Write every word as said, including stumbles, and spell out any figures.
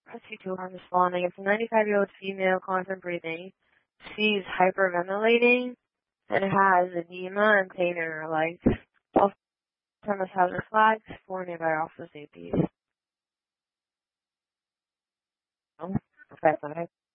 S C two arm responding. It's a ninety-five-year-old female, constant breathing. She's hyperventilating and has edema and pain in her legs. Also, premise hazard flags for nearby officer safety. Okay,